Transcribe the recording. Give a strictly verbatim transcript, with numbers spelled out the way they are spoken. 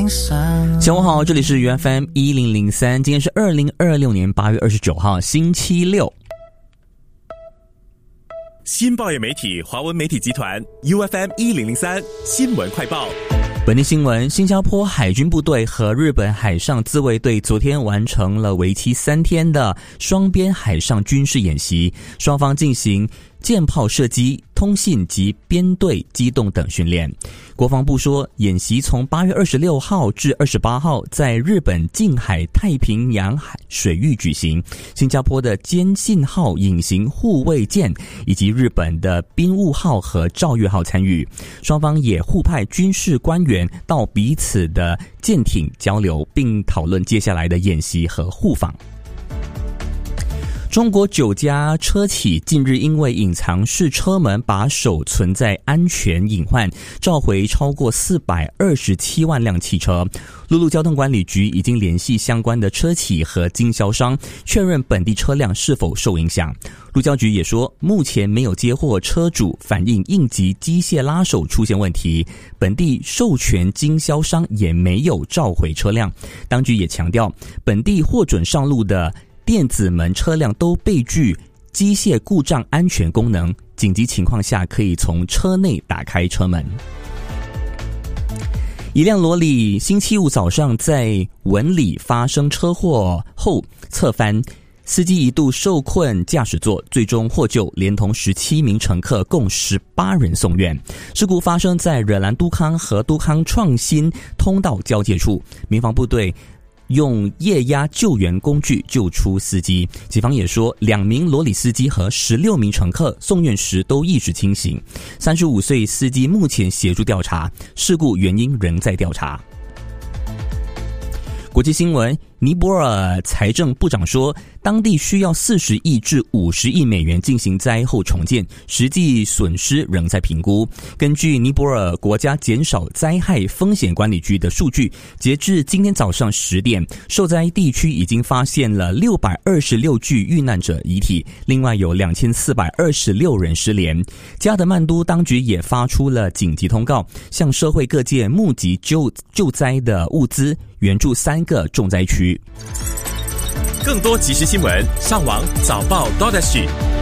零三。 下午好，这里是 U F M 一零零三，今天是二零二六年八月二十九号，星期六。 新报业媒体华文媒体集团 U F M 一零零三新闻快报。 本地新闻：新加坡海军部队和日本海上自卫队昨天完成了为期三天的双边海上军事演习，双方进行舰炮射击、通信及编队机动等训练。国防部说，演习从八月二十六号至二十八号在日本近海太平洋海水域举行。新加坡的坚信号隐形护卫舰以及日本的滨雾号和兆月号参与，双方也互派军事官员到彼此的舰艇交流，并讨论接下来的演习和互访。中国九家车企近日因为隐藏式车门把手存在安全隐患，召回超过四百二十七万辆汽车。陆路交通管理局已经联系相关的车企和经销商，确认本地车辆是否受影响。路交局也说，目前没有接获车主反映应急机械拉手出现问题，本地授权经销商也没有召回车辆。当局也强调，本地获准上路的电子门车辆都备具机械故障安全功能，紧急情况下可以从车内打开车门。一辆罗里星期五早上在文里发生车祸后侧翻，司机一度受困驾驶座，最终获救，连同十七名乘客共十八人送院。事故发生在惹兰都康和都康创新通道交界处，民防部队用液压救援工具救出司机。警方也说，两名罗里司机和十六名乘客送院时都意识清醒。三十五岁司机目前协助调查，事故原因仍在调查。国际新闻：尼泊尔财政部长说，当地需要四十亿至五十亿美元进行灾后重建，实际损失仍在评估。根据尼泊尔国家减少灾害风险管理局的数据，截至今天早上十点，受灾地区已经发现了六百二十六具遇难者遗体，另外有两千四百二十六人失联。加德曼都当局也发出了紧急通告，向社会各界募集救救灾的物资，援助三个重灾区。 更多即时新闻，上网早报 .dot.sg